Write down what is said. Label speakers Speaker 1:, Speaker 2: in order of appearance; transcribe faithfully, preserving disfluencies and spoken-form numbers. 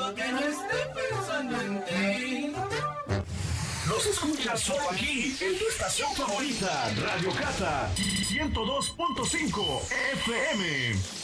Speaker 1: cuando que no esté pensando en ti.
Speaker 2: Los escuchas solo aquí, en tu estación favorita, Radio Cata, ciento dos punto cinco F M.